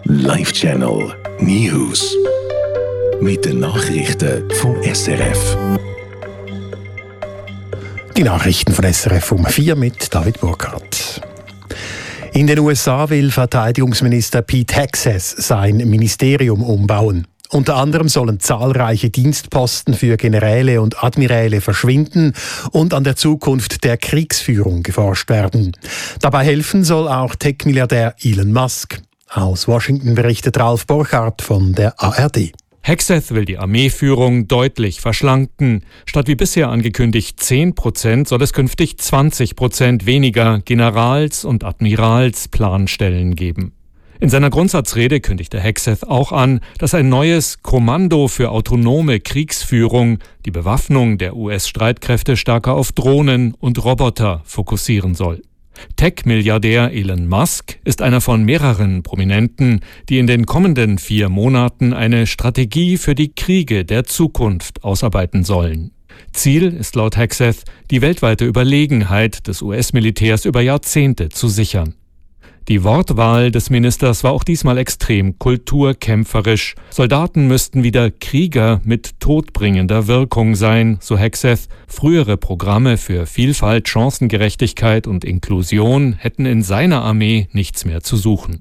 Live Channel News. Mit den Nachrichten vom SRF. Die Nachrichten von SRF um 4 mit David Burkhardt. In den USA will Verteidigungsminister Pete Hegseth sein Ministerium umbauen. Unter anderem sollen zahlreiche Dienstposten für Generäle und Admiräle verschwinden und an der Zukunft der Kriegsführung geforscht werden. Dabei helfen soll auch Tech-Milliardär Elon Musk. Aus Washington berichtet Ralf Borchardt von der ARD. Hegseth will die Armeeführung deutlich verschlanken. Statt wie bisher angekündigt 10% soll es künftig 20% weniger Generals- und Admiralsplanstellen geben. In seiner Grundsatzrede kündigte Hegseth auch an, dass ein neues Kommando für autonome Kriegsführung die Bewaffnung der US-Streitkräfte stärker auf Drohnen und Roboter fokussieren soll. Tech-Milliardär Elon Musk ist einer von mehreren Prominenten, die in den kommenden 4 Monaten eine Strategie für die Kriege der Zukunft ausarbeiten sollen. Ziel ist laut Hegseth, die weltweite Überlegenheit des US-Militärs über Jahrzehnte zu sichern. Die Wortwahl des Ministers war auch diesmal extrem kulturkämpferisch. Soldaten müssten wieder Krieger mit todbringender Wirkung sein, so Hegseth. Frühere Programme für Vielfalt, Chancengerechtigkeit und Inklusion hätten in seiner Armee nichts mehr zu suchen.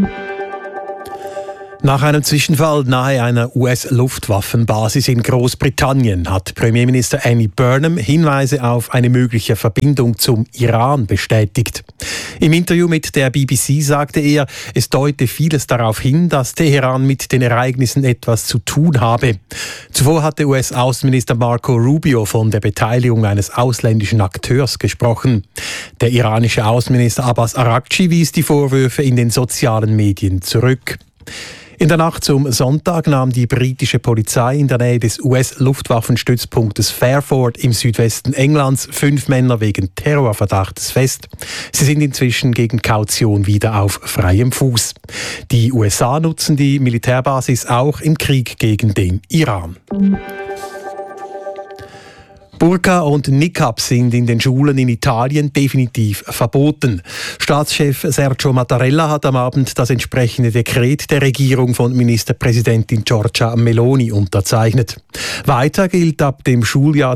Nach einem Zwischenfall nahe einer US-Luftwaffenbasis in Großbritannien hat Premierminister Andy Burnham Hinweise auf eine mögliche Verbindung zum Iran bestätigt. Im Interview mit der BBC sagte er, es deute vieles darauf hin, dass Teheran mit den Ereignissen etwas zu tun habe. Zuvor hatte US-Außenminister Marco Rubio von der Beteiligung eines ausländischen Akteurs gesprochen. Der iranische Außenminister Abbas Araghchi wies die Vorwürfe in den sozialen Medien zurück. In der Nacht zum Sonntag nahm die britische Polizei in der Nähe des US-Luftwaffenstützpunktes Fairford im Südwesten Englands 5 Männer wegen Terrorverdachtes fest. Sie sind inzwischen gegen Kaution wieder auf freiem Fuß. Die USA nutzen die Militärbasis auch im Krieg gegen den Iran. Burka und Niqab sind in den Schulen in Italien definitiv verboten. Staatschef Sergio Mattarella hat am Abend das entsprechende Dekret der Regierung von Ministerpräsidentin Giorgia Meloni unterzeichnet. Weiter gilt ab dem Schuljahr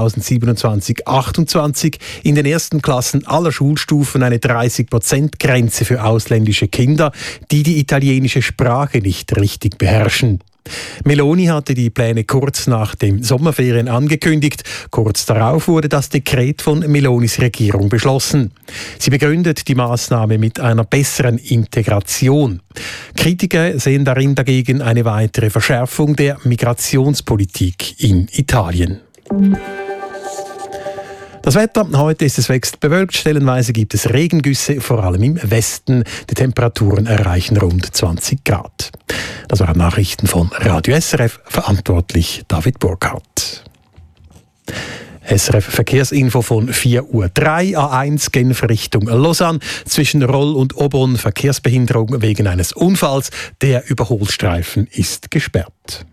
2027/28 in den ersten Klassen aller Schulstufen eine 30%-Grenze für ausländische Kinder, die die italienische Sprache nicht richtig beherrschen. Meloni hatte die Pläne kurz nach den Sommerferien angekündigt. Kurz darauf wurde das Dekret von Melonis Regierung beschlossen. Sie begründet die Maßnahme mit einer besseren Integration. Kritiker sehen darin dagegen eine weitere Verschärfung der Migrationspolitik in Italien. Das Wetter, heute ist es wechselnd bewölkt, stellenweise gibt es Regengüsse, vor allem im Westen. Die Temperaturen erreichen rund 20 Grad. Das waren Nachrichten von Radio SRF, verantwortlich David Burkhardt. SRF Verkehrsinfo von 4:03 Uhr. A1 Genf Richtung Lausanne. Zwischen Roll und Obon Verkehrsbehinderung wegen eines Unfalls. Der Überholstreifen ist gesperrt.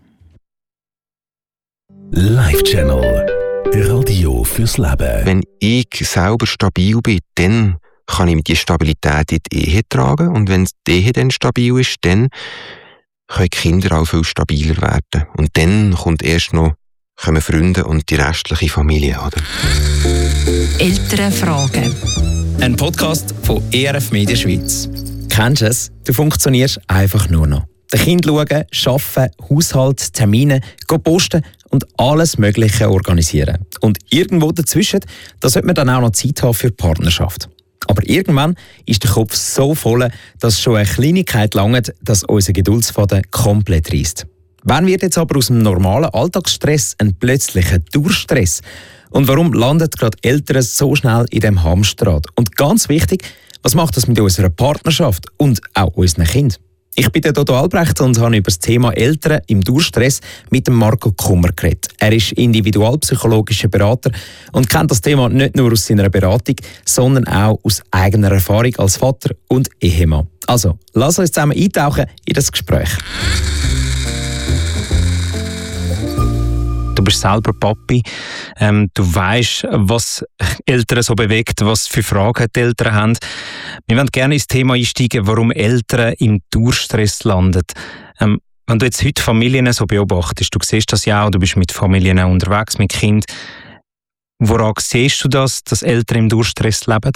Live Channel. Radio fürs Leben. Wenn ich selber stabil bin, dann kann ich die Stabilität in die Ehe tragen. Und wenn die Ehe dann stabil ist, dann können die Kinder auch viel stabiler werden. Und dann kommen Freunde und die restliche Familie. Oder? Elternfragen. Ein Podcast von ERF Media Schweiz. Kennst du es? Du funktionierst einfach nur noch. Den Kind schauen, arbeiten, Haushalt, Termine, posten und alles Mögliche organisieren. Und irgendwo dazwischen, da sollte man dann auch noch Zeit haben für die Partnerschaft. Aber irgendwann ist der Kopf so voll, dass schon eine Kleinigkeit langt, dass unser Geduldsfaden komplett reisst. Wann wird jetzt aber aus dem normalen Alltagsstress ein plötzlicher Durchstress? Und warum landet gerade Eltern so schnell in dem Hamsterrad? Und ganz wichtig, was macht das mit unserer Partnerschaft und auch unseren Kindern? Ich bin der Dodo Albrecht und habe über das Thema Eltern im Durchstress mit dem Marco Kummer geredet. Er ist individualpsychologischer Berater und kennt das Thema nicht nur aus seiner Beratung, sondern auch aus eigener Erfahrung als Vater und Ehemann. Also, lass uns zusammen eintauchen in das Gespräch. Du bist selber Papi. Du weisst, was Eltern so bewegt, was für Fragen die Eltern haben. Wir wollen gerne ins Thema einsteigen, warum Eltern im Dauerstress landen. Wenn du jetzt heute Familien so beobachtest, du siehst das ja auch, du bist mit Familien auch unterwegs, mit Kindern. Woran siehst du das, dass Eltern im Dauerstress leben?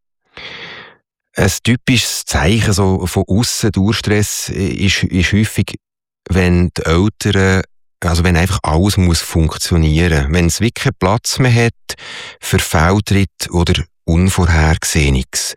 Ein typisches Zeichen so von aussen Dauerstress ist häufig, wenn die Eltern, also wenn einfach alles muss funktionieren, wenn es wirklich Platz mehr hat für Fehltritt oder Unvorhergesehenes.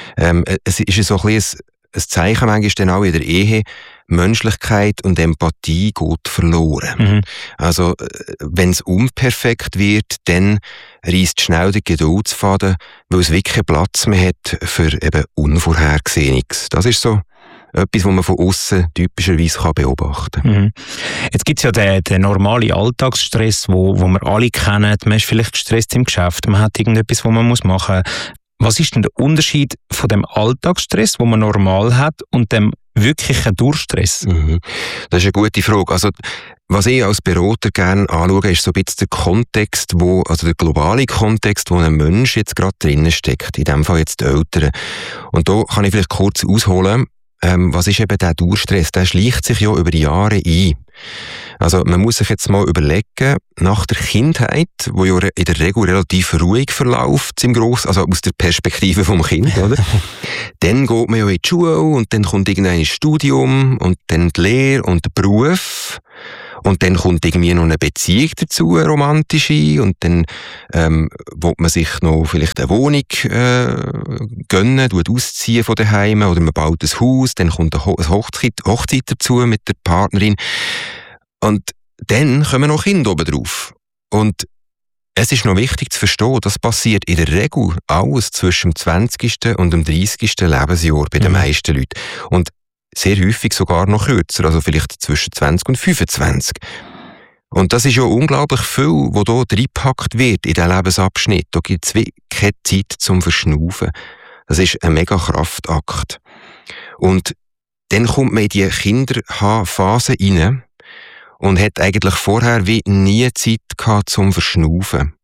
Es ist so ein bisschen ein Zeichen manchmal dann auch in der Ehe, Menschlichkeit und Empathie geht verloren. Mhm. Also, wenn es unperfekt wird, dann reisst schnell der Geduldsfaden, weil es wirklich Platz mehr hat für eben Unvorhergesehenes. Das ist so etwas, was man von aussen typischerweise beobachten kann. Mhm. Jetzt gibt es ja den normalen Alltagsstress, wo wir alle kennen. Man ist vielleicht gestresst im Geschäft, man hat irgendetwas, was man machen muss. Was ist denn der Unterschied von dem Alltagsstress, den man normal hat, und dem wirklichen Durchstress? Mhm. Das ist eine gute Frage. Also, was ich als Berater gerne anschaue, ist so ein bisschen der Kontext, also der globale Kontext, wo ein Mensch jetzt gerade drinnen steckt. In dem Fall jetzt die Eltern. Und da kann ich vielleicht kurz ausholen, was ist eben der Dauerstress? Der schleicht sich ja über die Jahre ein. Also man muss sich jetzt mal überlegen, nach der Kindheit, wo ja in der Regel relativ ruhig verläuft, also aus der Perspektive vom Kind, oder? Dann geht man ja in die Schule und dann kommt irgendein Studium und dann die Lehre und der Beruf. Und dann kommt irgendwie noch eine Beziehung dazu, eine romantische, und dann will man sich noch vielleicht eine Wohnung gönnen, ausziehen von daheim, oder man baut ein Haus, dann kommt eine Hochzeit dazu mit der Partnerin. Und dann kommen noch Kinder oben drauf. Und es ist noch wichtig zu verstehen, das passiert in der Regel alles zwischen dem 20. und dem 30. Lebensjahr bei den meisten Leuten. Und sehr häufig sogar noch kürzer, also vielleicht zwischen 20 und 25. Und das ist ja unglaublich viel, was hier reingepackt wird in diesen Lebensabschnitt. Da gibt es keine Zeit zum Verschnaufen. Das ist ein mega Kraftakt. Und dann kommt man in die Kinderphase rein und hat eigentlich vorher wie nie Zeit gehabt zum Verschnaufen.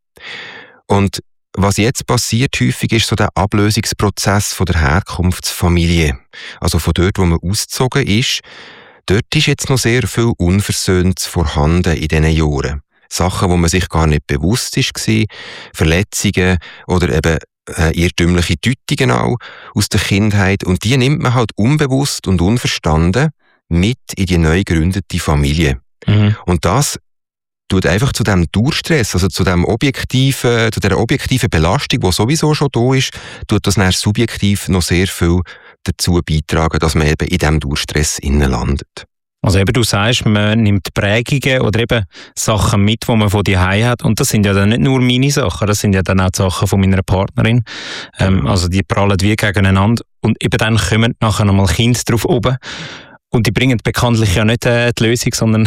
Und was jetzt passiert häufig, ist so der Ablösungsprozess von der Herkunftsfamilie. Also von dort, wo man ausgezogen ist. Dort ist jetzt noch sehr viel Unversöhntes vorhanden in diesen Jahren. Sachen, wo man sich gar nicht bewusst war, Verletzungen oder eben irrtümliche Deutungen auch aus der Kindheit. Und die nimmt man halt unbewusst und unverstanden mit in die neu gegründete Familie. Mhm. Und das tut einfach zu dem Dauerstress, also zu dieser objektiven Belastung, die sowieso schon da ist, tut das dann subjektiv noch sehr viel dazu beitragen, dass man eben in diesem Dauerstress innen landet. Also eben, du sagst, man nimmt Prägungen oder eben Sachen mit, die man von daheim hat. Und das sind ja dann nicht nur meine Sachen, das sind ja dann auch die Sachen von meiner Partnerin. Also die prallen wie gegeneinander. Und eben dann kommen nachher nochmal Kinder drauf oben. Und die bringen bekanntlich ja nicht die Lösung, sondern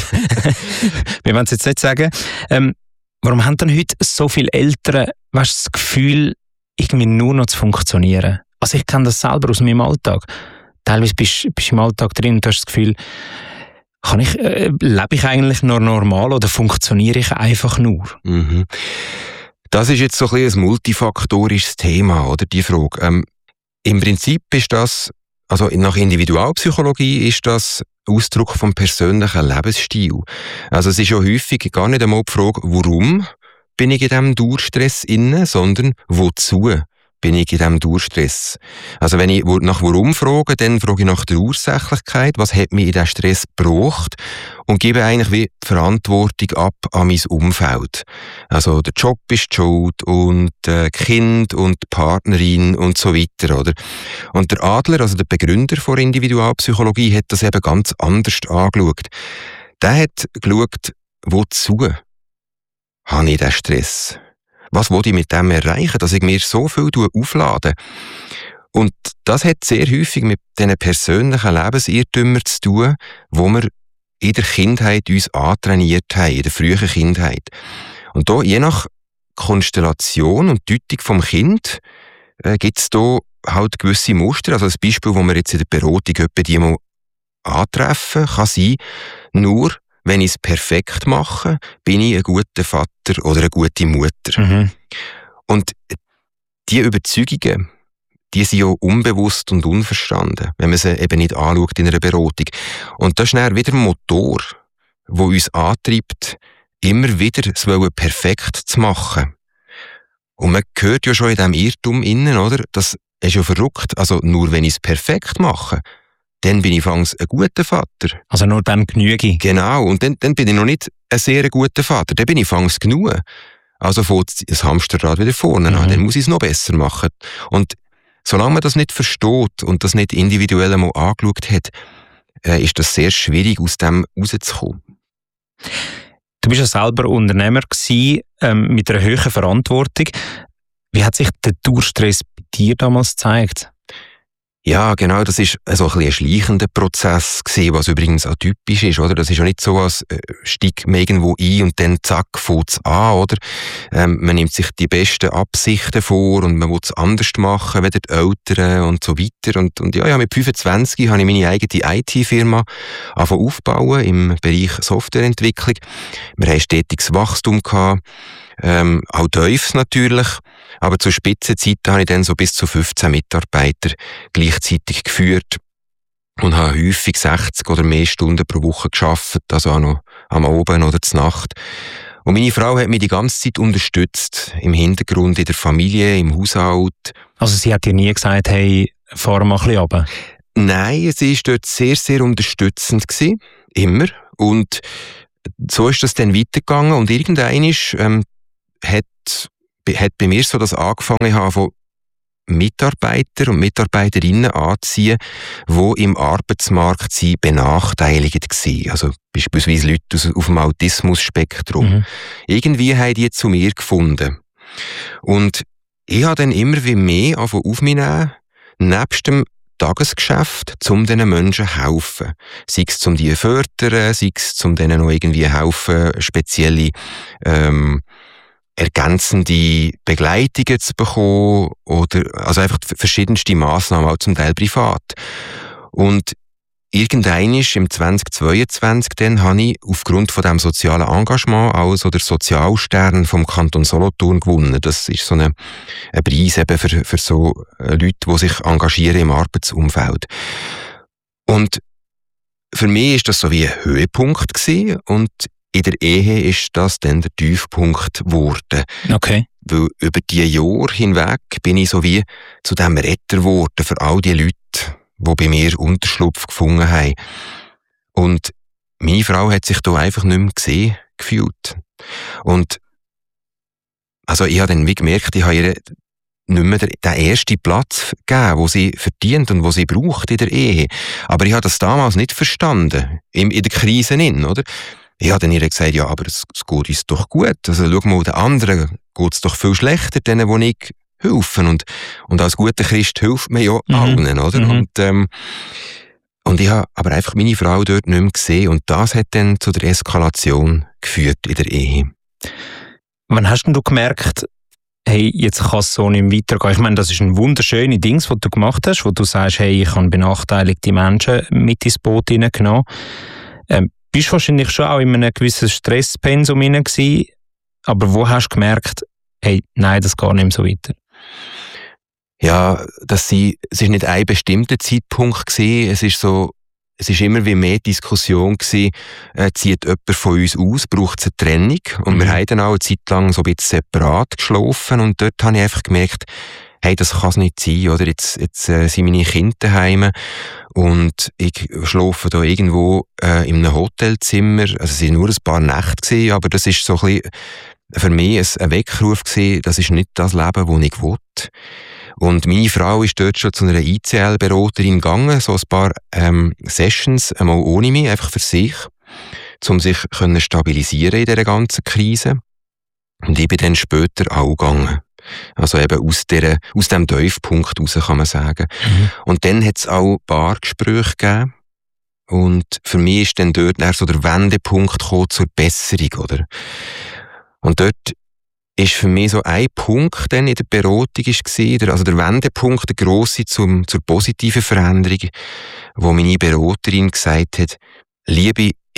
wir wollen es jetzt nicht sagen. Warum haben dann heute so viele Eltern das Gefühl, irgendwie nur noch zu funktionieren? Also ich kenne das selber aus meinem Alltag. Teilweise bist du im Alltag drin und hast das Gefühl, lebe ich eigentlich noch normal oder funktioniere ich einfach nur? Mhm. Das ist jetzt so ein bisschen ein multifaktorisches Thema, oder, die Frage. Im Prinzip ist das, also nach Individualpsychologie ist das Ausdruck vom persönlichen Lebensstil. Also es ist ja häufig gar nicht einmal die Frage, warum bin ich in diesem Dauerstress inne, sondern wozu bin ich in diesem Dauerstress. Also wenn ich nach warum frage, dann frage ich nach der Ursächlichkeit, was hat mich in diesen Stress gebracht, und gebe eigentlich wie die Verantwortung ab an mein Umfeld. Also der Job ist die Schuld und Kind und die Partnerin und so weiter, oder? Und der Adler, also der Begründer von Individualpsychologie, hat das eben ganz anders angeschaut. Der hat geschaut, wozu habe ich diesen Stress? Was will ich mit dem erreichen, dass ich mir so viel auflade? Und das hat sehr häufig mit diesen persönlichen Lebensirrtümern zu tun, wo wir in der Kindheit uns antrainiert haben, in der frühen Kindheit. Und da, je nach Konstellation und Deutung vom Kind, gibt es da halt gewisse Muster. Also ein Beispiel, das wir jetzt in der Beratung etwa die mal antreffen, kann sein, nur wenn ich es perfekt mache, bin ich ein guter Vater oder eine gute Mutter. Mhm. Und diese Überzeugungen, die sind ja unbewusst und unverstanden, wenn man sie eben nicht anschaut in einer Beratung. Und das ist dann wieder ein Motor, der uns antreibt, immer wieder es perfekt zu machen. Und man hört ja schon in diesem Irrtum innen, oder? Das ist ja verrückt. Also nur wenn ich es perfekt mache, dann bin ich fangs ein guter Vater. Also nur dann genüge. Genau. Und dann bin ich noch nicht ein sehr guter Vater. Dann bin ich fangs genug. Also fängt das Hamsterrad wieder vorne an. Dann muss ich es noch besser machen. Und solange man das nicht versteht und das nicht individuell einmal angeschaut hat, ist das sehr schwierig, aus dem rauszukommen. Du bist ja selber Unternehmer gewesen, mit einer hohen Verantwortung. Wie hat sich der Dauerstress bei dir damals gezeigt? Ja, genau, das ist so ein schleichender Prozess gewesen, was übrigens auch typisch ist, oder? Das ist ja nicht so, als steigt man irgendwo ein und dann zack, fängt es an, oder? Man nimmt sich die besten Absichten vor und man will es anders machen, wie die Eltern und so weiter. Und ja, mit 25 habe ich meine eigene IT-Firma aufbauen im Bereich Softwareentwicklung. Wir hatten stetiges Wachstum gehabt. Auch Teufels natürlich, aber zur Spitzenzeit habe ich dann so bis zu 15 Mitarbeiter gleichzeitig geführt und habe häufig 60 oder mehr Stunden pro Woche gearbeitet, also auch noch am Abend oder zur Nacht. Und meine Frau hat mich die ganze Zeit unterstützt, im Hintergrund, in der Familie, im Haushalt. Also sie hat dir nie gesagt, hey, fahr mal ein bisschen runter? Nein, sie war dort sehr, sehr unterstützend gewesen, immer. Und so ist das dann weitergegangen und irgendwann hat bei mir so das angefangen haben, von Mitarbeiter und Mitarbeiterinnen anzuziehen, die im Arbeitsmarkt benachteiligt waren. Also beispielsweise Leute auf dem Autismus-Spektrum. Mhm. Irgendwie haben die zu mir gefunden. Und ich habe dann immer wie mehr auf mich nehmen, nebst dem Tagesgeschäft, um diesen Menschen zu helfen. Sei es, um die zu fördern, sei es, um denen noch irgendwie helfen, spezielle ergänzende Begleitungen zu bekommen oder also einfach verschiedenste Massnahmen, auch zum Teil privat. Und irgendwann im 2022 dann habe ich aufgrund von dem sozialen Engagement auch so der Sozialstern vom Kanton Solothurn gewonnen. Das ist so ein Preis eben für so Leute, die sich engagieren im Arbeitsumfeld. Und für mich ist das so wie ein Höhepunkt gewesen und in der Ehe ist das dann der Tiefpunkt geworden. Okay. Weil über die Jahre hinweg bin ich so wie zu dem Retter geworden für all die Leute, die bei mir Unterschlupf gefunden haben. Und meine Frau hat sich da einfach nicht mehr gesehen gefühlt. Und also ich habe dann wie gemerkt, ich habe ihr nicht mehr den ersten Platz gegeben, den sie verdient und den sie braucht in der Ehe. Aber ich habe das damals nicht verstanden, in der Krise, oder? Ich habe dann ihr gesagt, ja, aber es geht uns doch gut. Also schau mal, den anderen geht es doch viel schlechter, denen, die ich helfe. Und als guter Christ hilft man ja allen, oder? Mhm. Und ich habe aber einfach meine Frau dort nicht mehr gesehen. Und das hat dann zu der Eskalation geführt in der Ehe. Wann hast denn du gemerkt, hey, jetzt kann es so nicht mehr weitergehen? Ich meine, das ist ein wunderschönes Ding, was du gemacht hast, wo du sagst, hey, ich habe benachteiligte Menschen mit ins Boot hineingenommen. Bist wahrscheinlich schon auch in einem gewissen Stresspensum hinein gewesen, aber wo hast du gemerkt, hey, nein, das geht nicht mehr so weiter? Ja, es ist nicht ein bestimmter Zeitpunkt gewesen. Es ist immer wie mehr Diskussion gewesen, zieht jemand von uns aus, braucht es eine Trennung? Und wir haben dann auch eine Zeit lang so ein bisschen separat geschlafen und dort habe ich einfach gemerkt, hey, das kann es nicht sein, oder? Jetzt sind meine Kinder daheim und ich schlafe da irgendwo in einem Hotelzimmer. Also es waren nur ein paar Nächte gewesen, aber das ist so ein bisschen für mich ein Weckruf gewesen, das ist nicht das Leben, das ich will. Und meine Frau ist dort schon zu einer ICL-Beraterin gegangen, so ein paar Sessions, einmal ohne mich, einfach für sich, um sich stabilisieren in dieser ganzen Krise. Und ich bin dann später auch gegangen. Also eben aus dem Tiefpunkt raus, kann man sagen. Mhm. Und dann hat es auch ein paar Gespräche gegeben. Und für mich ist dann dort so der Wendepunkt gekommen zur Besserung, oder? Und dort ist für mich so ein Punkt dann in der Beratung also der Wendepunkt, der grosse zur positiven Veränderung, wo meine Beraterin gesagt hat, Liebe,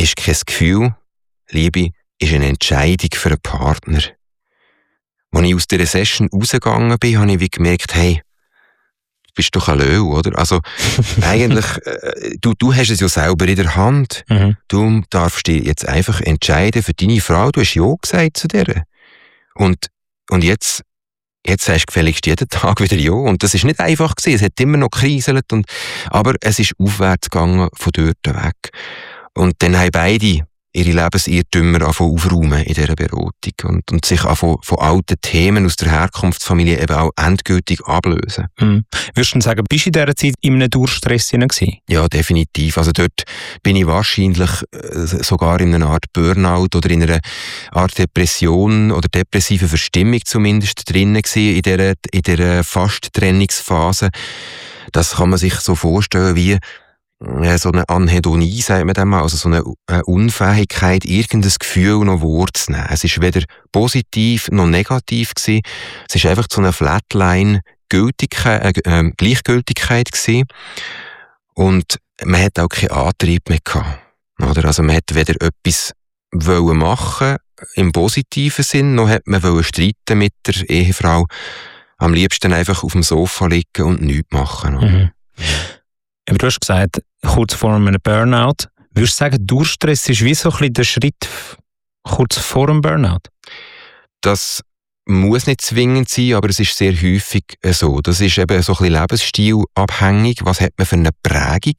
ist kein Gefühl, Liebe ist eine Entscheidung für einen Partner. Als ich aus dieser Session rausgegangen bin, habe ich wie gemerkt, hey, du bist doch ein Löwe, oder? Also, eigentlich, du hast es ja selber in der Hand. Mhm. Du darfst dich jetzt einfach entscheiden für deine Frau. Du hast ja gesagt zu der. Und jetzt sagst du gefälligst jeden Tag wieder ja. Und das ist nicht einfach gewesen. Es hat immer noch gekriselt. Aber es ist aufwärts gegangen von dort weg. Und dann haben beide ihre Lebensirrtümer aufräumen in dieser Beratung und sich von alten Themen aus der Herkunftsfamilie eben auch endgültig ablösen. Würdest du sagen, bist du in dieser Zeit in einem Durchstress gewesen? Ja, definitiv. Also dort bin ich wahrscheinlich sogar in einer Art Burnout oder in einer Art Depression oder depressive Verstimmung zumindest drinnen gewesen, in dieser Fast-Trennungsphase. Das kann man sich so vorstellen wie so eine Anhedonie, sagt man dem, also so eine Unfähigkeit, irgendein Gefühl noch wahrzunehmen. Es ist weder positiv noch negativ gewesen. Es ist einfach so eine Flatline Gleichgültigkeit gewesen. Und man hat auch keinen Antrieb mehr gehabt. Oder? Also man hat weder etwas machen im positiven Sinn, noch hat man streiten mit der Ehefrau. Am liebsten einfach auf dem Sofa liegen und nichts machen. Mhm. Aber du hast gesagt, kurz vor einem Burnout. Würdest du sagen, Durchstress ist wie so ein bisschen der Schritt kurz vor dem Burnout? Das muss nicht zwingend sein, aber es ist sehr häufig so. Das ist eben so ein bisschen lebensstilabhängig. Was hat man für eine Prägung?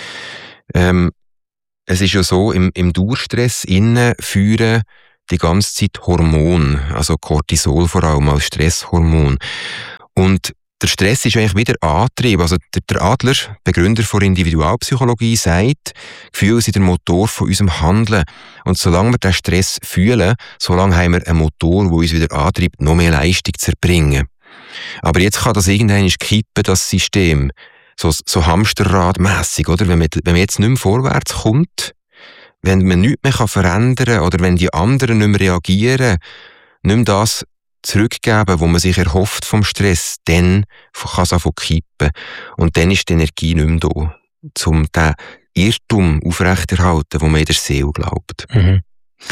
Es ist ja so, im Durchstress innen führen die ganze Zeit Hormone, also Cortisol vor allem als Stresshormon. Und der Stress ist eigentlich wieder Antrieb. Also der Adler, Begründer der Individualpsychologie, sagt, Gefühle sind der Motor von unserem Handeln. Und solange wir den Stress fühlen, solange haben wir einen Motor, der uns wieder antreibt, noch mehr Leistung zu erbringen. Aber jetzt kann das irgendwann kippen, das System. So Hamsterradmässig, oder? Wenn man jetzt nicht mehr vorwärts kommt, wenn man nichts mehr verändern kann oder wenn die anderen nicht mehr reagieren, nicht mehr das zurückgeben, wo man sich erhofft vom Stress, dann kann es anfangen kippen. Und dann ist die Energie nicht mehr da, um den Irrtum aufrechterhalten, wo man in der Seele glaubt. Mhm.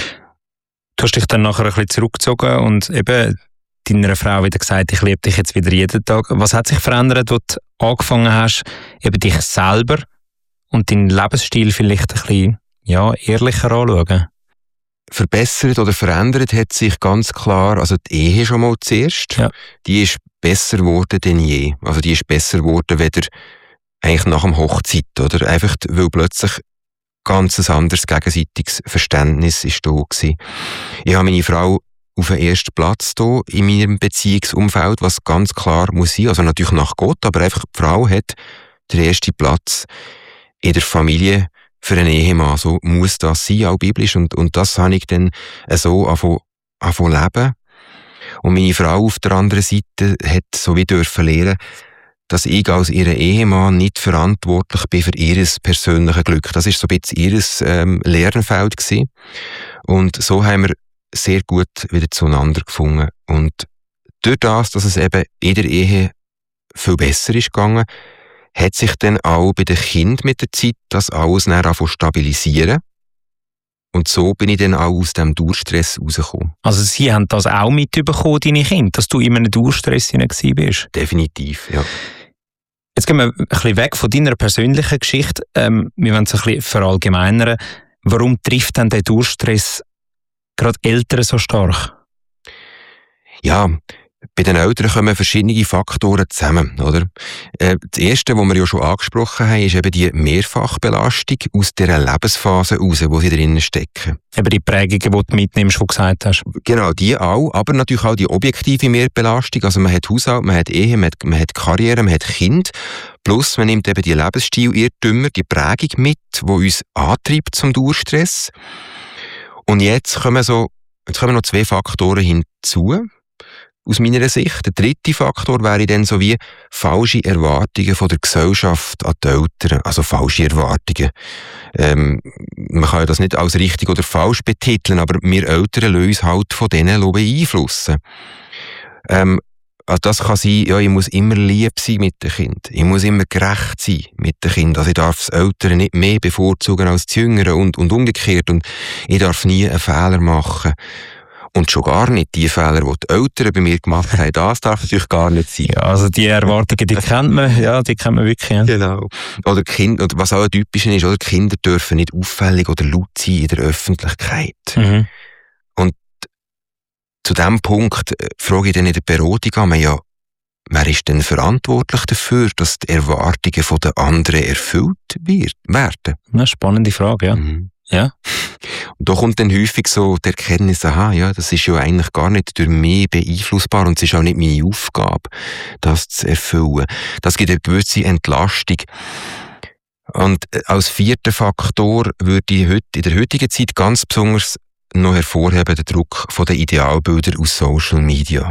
Du hast dich dann nachher ein bisschen zurückgezogen und eben deiner Frau wieder gesagt, ich liebe dich jetzt wieder jeden Tag. Was hat sich verändert, als du angefangen hast, eben dich selber und deinen Lebensstil vielleicht ein bisschen ehrlicher anzuschauen? Verbessert oder verändert hat sich ganz klar, also die Ehe schon mal zuerst, ja. Die ist besser geworden denn je. Also die ist besser geworden, weder eigentlich nach dem Hochzeit, oder? Einfach, weil plötzlich ganz ein anderes gegenseitiges Verständnis ist da gewesen. Ich habe meine Frau auf den ersten Platz hier in meinem Beziehungsumfeld, was ganz klar muss sein, also natürlich nach Gott, aber einfach die Frau hat den ersten Platz in der Familie für einen Ehemann. So muss das sein, auch biblisch. Und das habe ich dann so angefangen leben. Und meine Frau auf der anderen Seite hat so wie dürfen lernen, dass ich als ihr Ehemann nicht verantwortlich bin für ihr persönliches Glück. Das ist so ein bisschen ihr Lernfeld gewesen. Und so haben wir sehr gut wieder zueinander gefunden. Und durch das, dass es eben in der Ehe viel besser ist gegangen, hat sich dann auch bei den Kindern mit der Zeit das alles angefangen zu stabilisieren. Und so bin ich dann auch aus dem Durchstress rausgekommen. Also Sie haben das auch mitbekommen, deine Kinder, dass du in einem Durchstress hinein bist? Definitiv, ja. Jetzt gehen wir ein bisschen weg von deiner persönlichen Geschichte. Wir wollen es ein bisschen verallgemeinern. Warum trifft denn der Durchstress gerade Eltern so stark? Ja, bei den Eltern kommen verschiedene Faktoren zusammen, oder? Das erste, was wir ja schon angesprochen haben, ist eben die Mehrfachbelastung aus dieser Lebensphase raus, wo sie drinnen stecken. Eben die Prägungen, die du mitnimmst, die du gesagt hast. Genau, die auch, aber natürlich auch die objektive Mehrbelastung. Also man hat Haushalt, man hat Ehe, man hat Karriere, man hat Kind. Plus man nimmt eben die Lebensstil-Irrtümer, die Prägung mit, die uns antreibt zum Durchstress. Und jetzt kommen noch 2 Faktoren hinzu. Aus meiner Sicht. Der dritte Faktor wäre dann so wie falsche Erwartungen von der Gesellschaft an die Eltern. Also falsche Erwartungen. Man kann ja das nicht als richtig oder falsch betiteln, aber wir Eltern lassen uns halt von denen beeinflussen. Also das kann sein, ja, ich muss immer lieb sein mit dem Kind. Ich muss immer gerecht sein mit dem Kind. Also ich darf das Ältere nicht mehr bevorzugen als das Jüngere und umgekehrt. Und ich darf nie einen Fehler machen. Und schon gar nicht die Fehler, die die Eltern bei mir gemacht haben. Das darf natürlich gar nicht sein. Ja, also die Erwartungen, die kennt man wirklich. Ja. Genau. Oder Kinder, und was auch ein typisches ist, oder Kinder dürfen nicht auffällig oder laut sein in der Öffentlichkeit. Mhm. Und zu diesem Punkt frage ich dann in der Beratung an, ja, wer ist denn verantwortlich dafür, dass die Erwartungen der anderen erfüllt werden? Eine spannende Frage, ja. Mhm. Ja. Und da kommt dann häufig so die Erkenntnis, aha, ja, das ist ja eigentlich gar nicht durch mich beeinflussbar und es ist auch nicht meine Aufgabe, das zu erfüllen. Das gibt eine gewisse Entlastung. Und als vierter Faktor würde ich in der heutigen Zeit ganz besonders noch hervorheben, den Druck von den Idealbildern aus Social Media.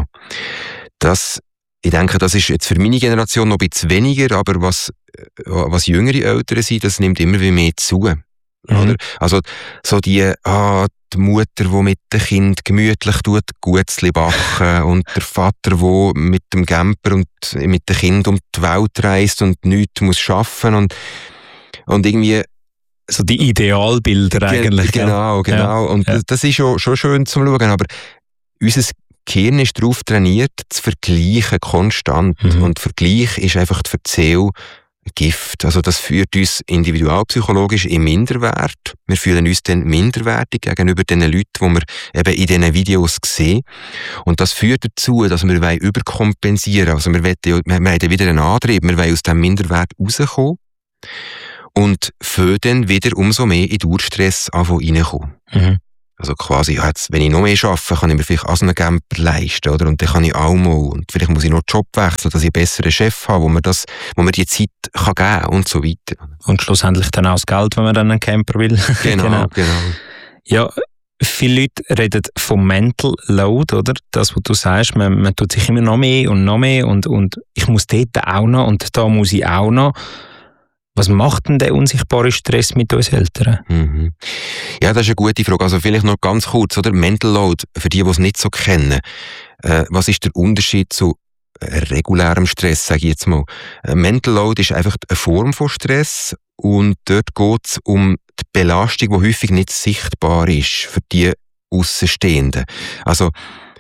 Ich denke, das ist jetzt für meine Generation noch ein bisschen weniger, aber was jüngere Eltern sind, das nimmt immer mehr zu. Oder? Also, so die Mutter, die mit dem Kind gemütlich Gutzli backen und der Vater, der mit dem Camper und mit dem Kind um die Welt reist und nichts muss arbeiten und irgendwie so die Idealbilder eigentlich. Genau. Ja. Und das ist schon schön zum Schauen, aber unser Gehirn ist darauf trainiert, zu vergleichen konstant. Und Vergleich ist einfach die Verzählung Gift. Also das führt uns individualpsychologisch in Minderwert. Wir fühlen uns dann minderwertig gegenüber den Leuten, die wir eben in diesen Videos sehen. Und das führt dazu, dass wir überkompensieren wollen. Also wir haben wieder einen Antrieb, wir wollen aus diesem Minderwert rauskommen und für dann wieder umso mehr in Dauerstress reinkommen. Mhm. Also quasi, ja, jetzt, wenn ich noch mehr arbeite, kann ich mir vielleicht auch so einen Camper leisten, oder? Und dann kann ich auch mal, und vielleicht muss ich noch den Job wechseln, dass ich einen besseren Chef habe, wo mir die Zeit kann geben und so weiter. Und schlussendlich dann auch das Geld, wenn man dann einen Camper will. Genau. Ja, viele Leute reden vom Mental Load, oder? Das, was du sagst, man tut sich immer noch mehr und ich muss dort auch noch und da muss ich auch noch. Was macht denn der unsichtbare Stress mit uns Eltern? Mhm. Ja, das ist eine gute Frage. Also vielleicht noch ganz kurz, oder? Mental Load, für die es nicht so kennen. Was ist der Unterschied zu regulärem Stress, sage ich jetzt mal? Mental Load ist einfach eine Form von Stress und dort geht es um die Belastung, die häufig nicht sichtbar ist für die Außenstehenden. Also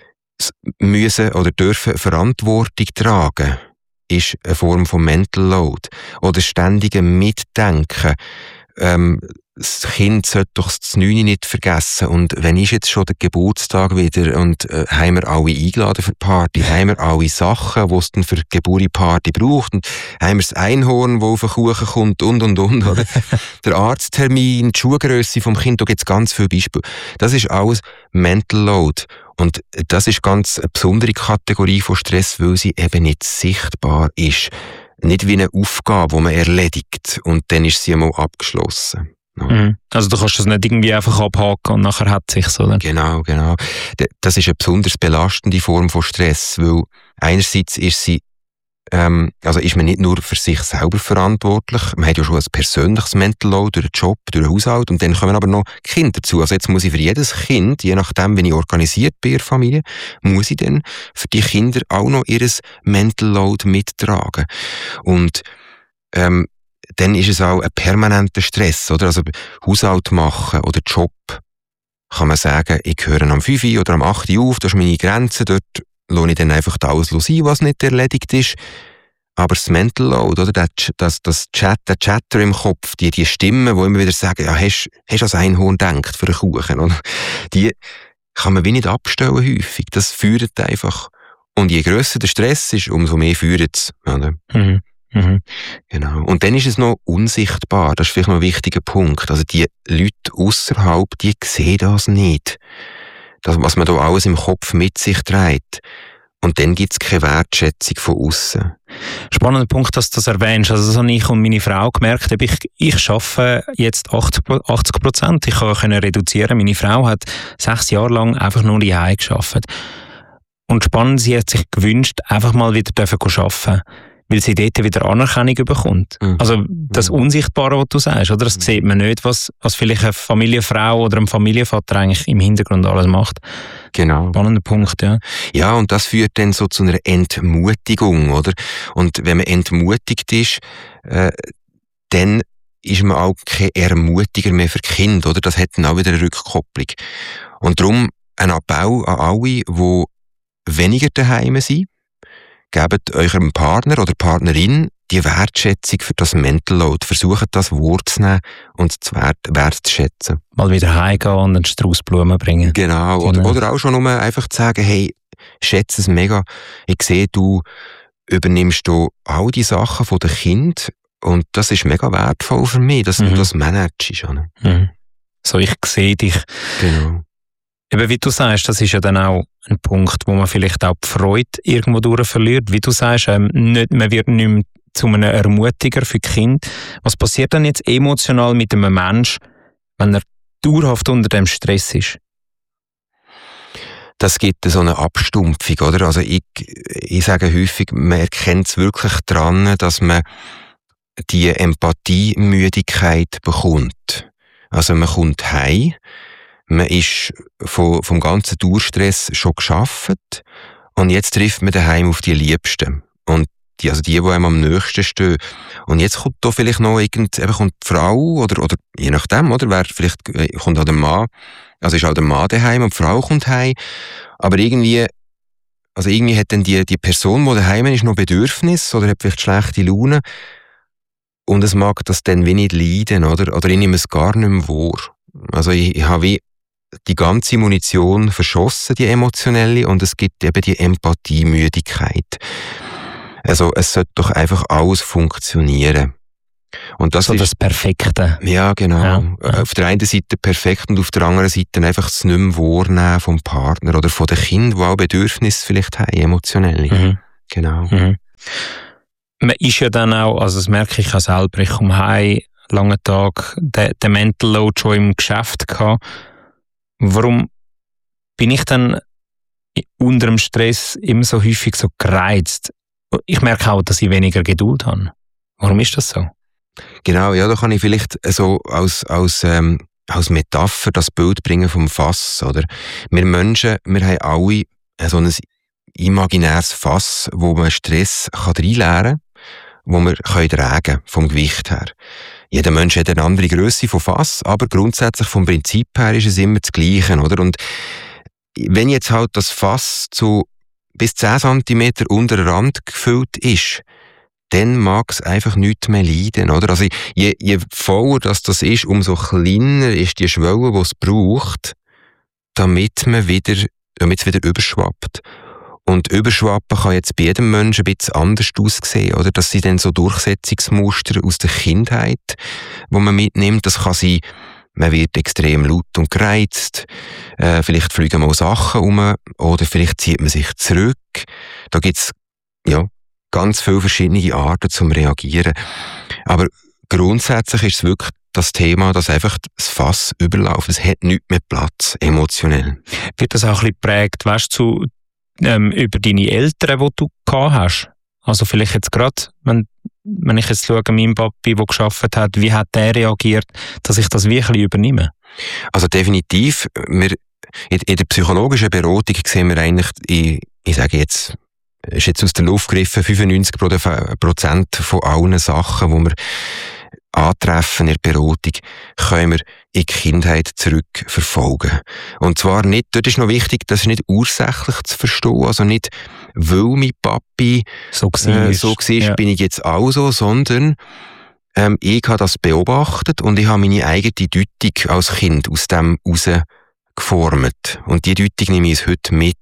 müssen oder dürfen Verantwortung tragen ist eine Form von Mental Load. Oder ständige Mitdenken. Das Kind sollte doch das 9 nicht vergessen. Und wenn ist jetzt schon der Geburtstag wieder und haben wir alle eingeladen für die Party? Haben wir alle Sachen, die es dann für die Geburtstagsparty braucht? Und haben wir das Einhorn, das auf den Kuchen kommt und. Oder? Der Arzttermin, die Schuhgrösse vom Kind, da gibt es ganz viele Beispiele. Das ist alles Mental Load. Und das ist ganz eine besondere Kategorie von Stress, weil sie eben nicht sichtbar ist. Nicht wie eine Aufgabe, die man erledigt und dann ist sie einmal abgeschlossen. Mhm. Also du kannst das nicht irgendwie einfach abhaken und nachher hat es sich, oder? Genau. Das ist eine besonders belastende Form von Stress, weil einerseits ist sie ist man nicht nur für sich selber verantwortlich, man hat ja schon ein persönliches Mental Load durch den Job, durch den Haushalt und dann kommen aber noch Kinder dazu. Also jetzt muss ich für jedes Kind, je nachdem, wie ich organisiert bin in der Familie, muss ich dann für die Kinder auch noch ihr Mental Load mittragen. Und dann ist es auch ein permanenter Stress, oder? Also Haushalt machen oder Job, kann man sagen, ich höre am 5 oder am 8 auf, das ist meine Grenze, dort lasse ich dann einfach alles sein, was nicht erledigt ist. Aber das Mental Load, oder? Der Chatter im Kopf, die Stimmen, die immer wieder sagen, ja, hast du als Einhorn gedacht für einen Kuchen, oder? Die kann man wie nicht abstellen häufig. Das führt einfach. Und je grösser der Stress ist, umso mehr führt es, oder? Mhm. Mhm. Genau. Und dann ist es noch unsichtbar. Das ist vielleicht noch ein wichtiger Punkt. Also die Leute ausserhalb, die sehen das nicht. Das, was man da alles im Kopf mit sich trägt. Und dann gibt es keine Wertschätzung von außen. Spannender Punkt, dass du das erwähnst. Also das habe ich und meine Frau gemerkt. Ich arbeite jetzt 80%. Ich kann reduzieren. Meine Frau hat 6 Jahre lang einfach nur die Hause gearbeitet. Und spannend, sie hat sich gewünscht, einfach mal wieder arbeiten. weil sie dort wieder Anerkennung bekommt. Also das Unsichtbare, was du sagst, oder? Das sieht man nicht, was vielleicht eine Familienfrau oder ein Familienvater eigentlich im Hintergrund alles macht. Genau. Spannender Punkt, ja. Ja, und das führt dann so zu einer Entmutigung, oder? Und wenn man entmutigt ist, dann ist man auch kein Ermutiger mehr für Kinder, oder? Das hat dann auch wieder eine Rückkopplung. Und darum ein Appell an alle, die weniger daheim sind, gebt eurem Partner oder Partnerin die Wertschätzung für das Mental Load. Versucht das wahrzunehmen und wertzuschätzen. Mal wieder heimgehen und einen Strauß Blumen bringen. Genau. Oder auch schon nur einfach zu sagen, hey, schätze es mega. Ich sehe, du übernimmst hier all die Sachen von den Kindern und das ist mega wertvoll für mich, dass du das managst. So, ich sehe dich. Genau. Eben, wie du sagst, das ist ja dann auch ein Punkt, wo man vielleicht auch die Freude irgendwo durch verliert. Wie du sagst, man wird nicht mehr zu einem Ermutiger für die Kinder. Was passiert dann jetzt emotional mit einem Menschen, wenn er dauerhaft unter dem Stress ist? Das gibt so eine Abstumpfung, oder? Also ich sage häufig, man erkennt es wirklich daran, dass man die Empathiemüdigkeit bekommt. Also man kommt heim, man ist vom ganzen Dauerstress schon geschafft und jetzt trifft man daheim auf die Liebsten. Und die einem am nächsten stehen. Und jetzt kommt da vielleicht noch kommt die Frau oder je nachdem, oder? Vielleicht kommt auch der Mann, also ist auch der Mann daheim und die Frau kommt heim. Aber irgendwie hat dann die Person, die daheim ist, noch Bedürfnis oder hat vielleicht schlechte Laune. Und es mag das dann wie nicht leiden, oder? Oder ich nehme es gar nicht mehr wahr. Also ich habe wie die ganze Munition verschossen, die emotionelle, und es gibt eben die Empathiemüdigkeit. Also es sollte doch einfach alles funktionieren. Und das so ist das Perfekte. Ja, genau. Ja. Auf der einen Seite perfekt und auf der anderen Seite einfach das nicht mehr wahrnehmen vom Partner oder von den Kindern, die auch Bedürfnisse vielleicht haben, emotionelle. Genau. Man ist ja dann auch, also das merke ich auch selber, ich komme heim, langen Tag, den Mental Load schon im Geschäft gehabt. Warum bin ich dann unter dem Stress immer so häufig so gereizt? Ich merke auch, dass ich weniger Geduld habe. Warum ist das so? Genau, ja, da kann ich vielleicht so als Metapher das Bild bringen vom Fass, oder? Wir Menschen, wir haben alle so ein imaginäres Fass, wo man Stress reinleeren kann, wo wir tragen können, vom Gewicht her. Jeder Mensch hat eine andere Grösse von Fass, aber grundsätzlich vom Prinzip her ist es immer das Gleiche, oder? Und wenn jetzt halt das Fass zu bis 10 cm unter der Rand gefüllt ist, dann mag es einfach nichts mehr leiden, oder? Also je voller das ist, umso kleiner ist die Schwelle, die es braucht, damit es wieder überschwappt. Und überschwappen kann jetzt bei jedem Menschen ein bisschen anders aussehen, oder? Das sind dann so Durchsetzungsmuster aus der Kindheit, die man mitnimmt. Das kann sein, man wird extrem laut und gereizt, vielleicht fliegen mal Sachen um, oder vielleicht zieht man sich zurück. Da gibt's ganz viele verschiedene Arten zum Reagieren. Aber grundsätzlich ist es wirklich das Thema, dass einfach das Fass überläuft. Es hat nichts mehr Platz, emotionell. Wird das auch ein bisschen geprägt, weißt du, über deine Eltern, die du gehabt hast? Also vielleicht jetzt gerade, wenn ich jetzt schaue, mein Papi, der gearbeitet hat, wie hat der reagiert, dass ich das wirklich übernehme? Also definitiv. In der psychologischen Beratung sehen wir eigentlich, ich sage jetzt, ist jetzt aus der Luft gegriffen, 95% von allen Sachen, die wir antreffen in der Beratung, können wir in die Kindheit zurückverfolgen. Und zwar nicht, dort ist noch wichtig, das ist nicht ursächlich zu verstehen, also nicht, weil mein Papi so war, bin ich jetzt auch so, sondern ich habe das beobachtet und ich habe meine eigene Deutung als Kind aus dem heraus geformt. Und die Deutung nehme ich heute mit.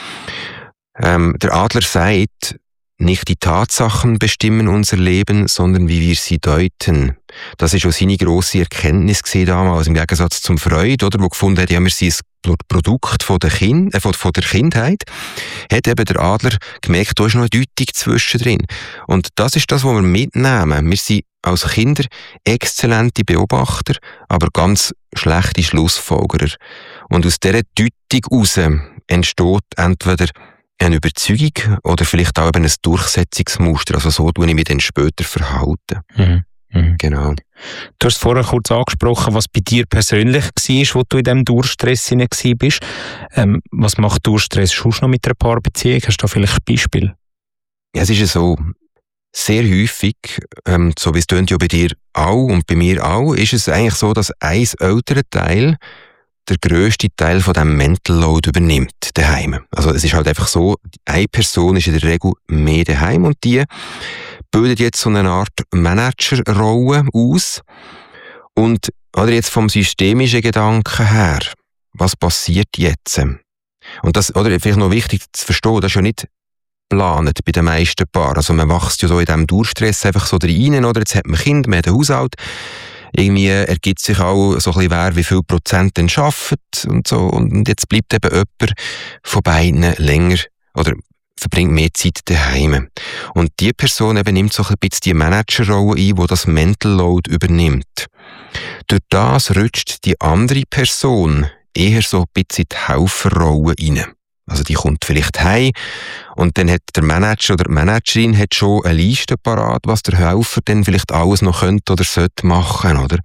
Der Adler sagt, nicht die Tatsachen bestimmen unser Leben, sondern wie wir sie deuten. Das ist auch seine grosse Erkenntnis damals, im Gegensatz zum Freud, oder, wo gefunden hat, ja, wir sind ein Produkt von der Kindheit, hat eben der Adler gemerkt, da ist noch eine Deutung zwischendrin. Und das ist das, was wir mitnehmen. Wir sind als Kinder exzellente Beobachter, aber ganz schlechte Schlussfolgerer. Und aus dieser Deutung heraus entsteht entweder eine Überzeugung oder vielleicht auch eben ein Durchsetzungsmuster. Also so tue ich mich dann später verhalten. Genau. Du hast vorher kurz angesprochen, was bei dir persönlich war, wo du in diesem Durchstress warst. Was macht Durchstress schon noch mit einer Paarbeziehung? Hast du da vielleicht ein Beispiel? Ja, es ist ja so, sehr häufig, so wie es tönt ja bei dir auch und bei mir auch, ist es eigentlich so, dass ein älterer Teil der grösste Teil von diesem Mental Load übernimmt daheim. Also es ist halt einfach so, eine Person ist in der Regel mehr daheim und die bildet jetzt so eine Art Managerrolle aus. Und oder jetzt vom systemischen Gedanken her, was passiert jetzt? Und das, oder vielleicht noch wichtig zu verstehen, das ist ja nicht geplant bei den meisten Paaren. Also man wächst ja so in diesem Durchstress einfach so rein, oder? Jetzt hat man Kind, man hat einen Haushalt. Irgendwie ergibt sich auch so ein bisschen, wer wie viel Prozent denn arbeitet und so. Und jetzt bleibt eben jemand von beiden länger oder verbringt mehr Zeit daheim. Und die Person eben nimmt so ein bisschen die Managerrolle ein, die das Mental Load übernimmt. Durch das rutscht die andere Person eher so ein bisschen in die Helferrolle rein. Also die kommt vielleicht heim und dann hat der Manager oder die Managerin hat schon eine Liste parat, was der Helfer dann vielleicht alles noch könnte oder sollte machen, oder?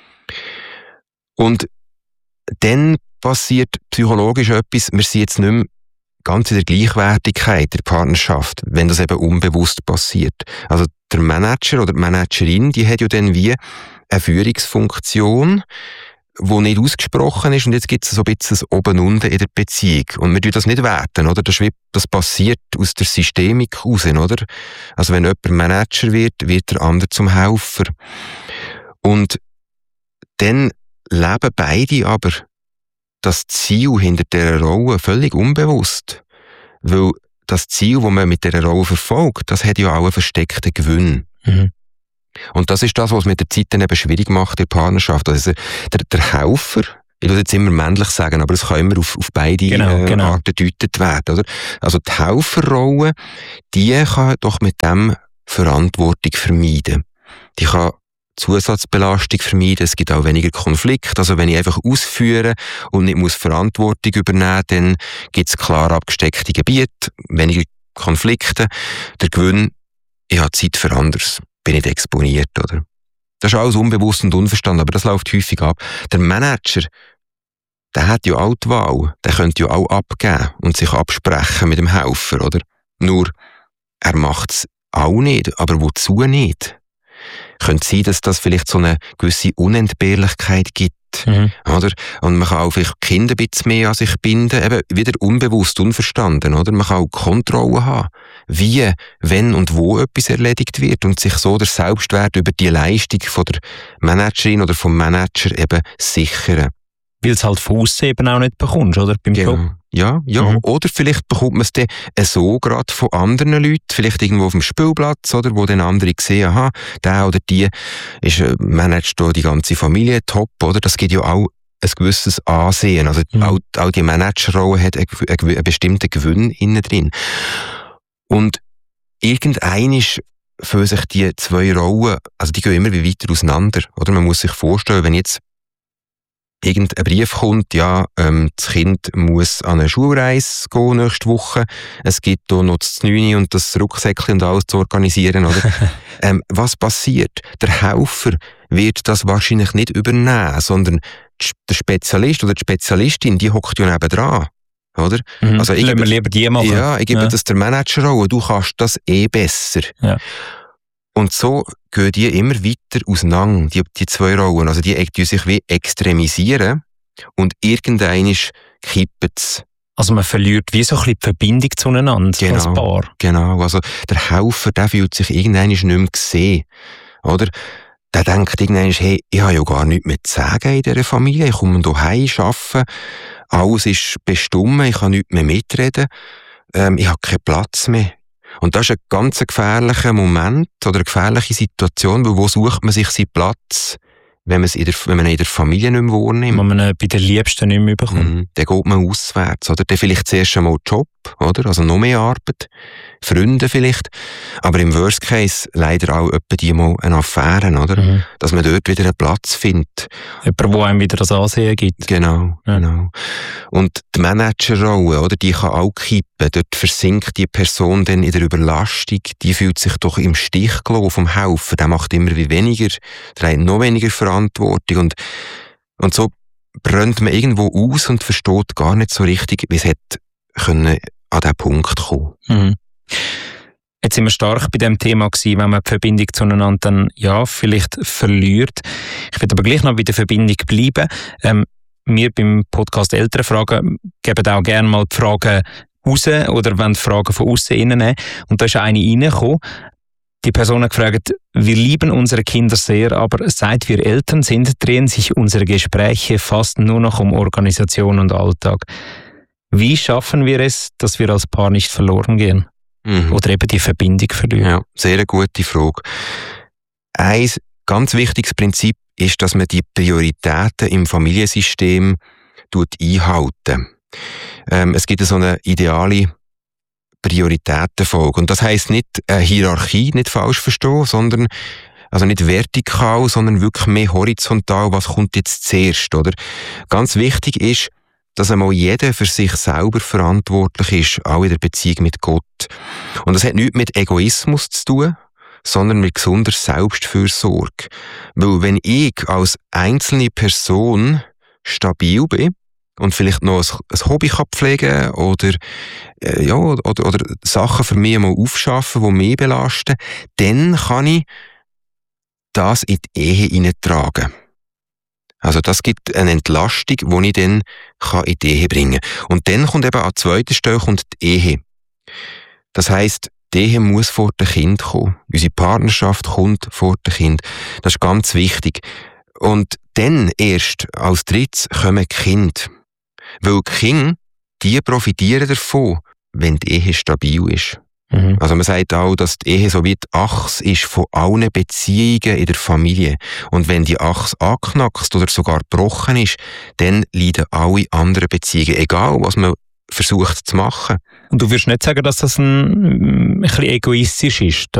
Und dann passiert psychologisch etwas, wir sind jetzt nicht mehr ganz in der Gleichwertigkeit der Partnerschaft, wenn das eben unbewusst passiert. Also der Manager oder die Managerin, die hat ja dann wie eine Führungsfunktion, wo nicht ausgesprochen ist, und jetzt gibt es so ein bisschen das Oben-Unten in der Beziehung. Und wir tun das nicht werten, oder? Das passiert aus der Systemik raus, oder? Also wenn jemand Manager wird, wird der andere zum Helfer. Und dann leben beide aber das Ziel hinter dieser Rolle völlig unbewusst. Weil das Ziel, das man mit dieser Rolle verfolgt, das hat ja auch einen versteckten Gewinn. Und das ist das, was es mit der Zeit dann eben schwierig macht in der Partnerschaft. Also der Helfer, ich will jetzt immer männlich sagen, aber es kann immer auf beide Arten gedeutet werden. Oder? Also die Helferrolle, die kann doch mit dem Verantwortung vermeiden. Die kann Zusatzbelastung vermeiden, es gibt auch weniger Konflikt. Also wenn ich einfach ausführe und nicht muss Verantwortung übernehmen, dann gibt es klar abgesteckte Gebiete, weniger Konflikte. Der Gewinn, ich habe Zeit für anderes. Bin nicht exponiert, oder? Das ist alles unbewusst und unverstanden, aber das läuft häufig ab. Der Manager, der hat ja auch die Wahl, der könnte ja auch abgeben und sich absprechen mit dem Helfer, oder? Nur, er macht es auch nicht, aber wozu nicht? Könnte sein, dass das vielleicht so eine gewisse Unentbehrlichkeit gibt, oder? Und man kann auch vielleicht Kinder ein bisschen mehr an sich binden, eben wieder unbewusst, unverstanden, oder? Man kann auch Kontrolle haben, wie, wenn und wo etwas erledigt wird und sich so der Selbstwert über die Leistung von der Managerin oder vom Manager eben sichern. Weil es halt von aussen eben auch nicht bekommst, oder? Beim Job. Ja. Oder vielleicht bekommt man es dann so gerade von anderen Leuten, vielleicht irgendwo auf dem Spielplatz, oder? Wo dann andere sehen, aha, der oder die managt da die ganze Familie top, oder? Das gibt ja auch ein gewisses Ansehen. Also auch die Managerrolle hat einen bestimmten Gewinn innen drin. Und irgendein für sich die zwei Rollen, also die gehen immer wie weiter auseinander, oder? Man muss sich vorstellen, wenn jetzt irgendein Brief kommt, ja, das Kind muss an eine Schulreise gehen nächste Woche. Es gibt hier noch das 9 und das Rucksäckchen und alles zu organisieren, oder? Was passiert? Der Helfer wird das wahrscheinlich nicht übernehmen, sondern der Spezialist oder die Spezialistin, die hockt ja nebendran, oder? Also lassen wir lieber die machen. Ja, ich gebe das der Manager auch, du kannst das besser. Ja. Und so gehen die immer weiter auseinander, die zwei Rollen. Also die sich wie extremisieren und irgendwann kippt es. Also man verliert wie so ein bisschen die Verbindung zueinander als Paar. Genau, also der Helfer, der fühlt sich irgendwann nicht mehr gesehen. Oder? Der denkt irgendwann, hey, ich habe ja gar nichts mehr zu sagen in dieser Familie, ich komme hierher, arbeite, alles ist bestimmt, ich kann nichts mehr mitreden, ich habe keinen Platz mehr. Und das ist ein ganz gefährlicher Moment oder eine gefährliche Situation, weil wo sucht man sich seinen Platz, wenn man in der Familie nicht mehr wahrnimmt? Wenn man bei den Liebsten nicht mehr bekommt. Dann geht man auswärts, oder? Dann vielleicht zuerst einmal Job, oder? Also noch mehr Arbeit. Freunde vielleicht, aber im Worst Case leider auch etwa die mal eine Affäre, oder? Dass man dort wieder einen Platz findet. Jemand, der einem wieder das Ansehen gibt. Genau. Und die Managerrolle, oder, die kann auch kippen. Dort versinkt die Person dann in der Überlastung, die fühlt sich doch im Stich gelassen vom Haufen, der macht immer wie weniger, der hat noch weniger Verantwortung und so brennt man irgendwo aus und versteht gar nicht so richtig, wie es hätte können an diesen Punkt kommen. Jetzt sind wir stark bei dem Thema gewesen, wenn man die Verbindung zueinander dann, ja, vielleicht verliert. Ich will aber gleich noch bei der Verbindung bleiben. Wir beim Podcast Elternfragen geben auch gerne mal die Fragen raus oder wollen die Fragen von außen reinnehmen. Und da ist eine reingekommen. Die Person hat gefragt, wir lieben unsere Kinder sehr, aber seit wir Eltern sind, drehen sich unsere Gespräche fast nur noch um Organisation und Alltag. Wie schaffen wir es, dass wir als Paar nicht verloren gehen? Oder eben die Verbindung verlieren? Ja, sehr eine gute Frage. Ein ganz wichtiges Prinzip ist, dass man die Prioritäten im Familiensystem einhalten. Es gibt so eine ideale Prioritätenfolge. Und das heisst nicht eine Hierarchie, nicht falsch verstehen, sondern also nicht vertikal, sondern wirklich mehr horizontal. Was kommt jetzt zuerst, oder? Ganz wichtig ist, dass einmal jeder für sich selber verantwortlich ist, auch in der Beziehung mit Gott. Und das hat nichts mit Egoismus zu tun, sondern mit gesunder Selbstfürsorge. Weil wenn ich als einzelne Person stabil bin und vielleicht noch ein Hobby pflegen kann oder Sachen für mich mal aufschaffen, die mich belasten, dann kann ich das in die Ehe hineintragen. Also das gibt eine Entlastung, die ich dann in die Ehe bringen kann. Und dann kommt eben an zweiter Stelle die Ehe. Das heisst, die Ehe muss vor dem Kind kommen. Unsere Partnerschaft kommt vor dem Kind. Das ist ganz wichtig. Und dann erst als drittes kommen die Kinder. Weil die Kinder, die profitieren davon, wenn die Ehe stabil ist. Also man sagt auch, dass die Ehe so wie die Achse ist von allen Beziehungen in der Familie. Und wenn die Achse angeknackst oder sogar gebrochen ist, dann leiden alle anderen Beziehungen, egal was man versucht zu machen. Und du würdest nicht sagen, dass das ein bisschen egoistisch ist,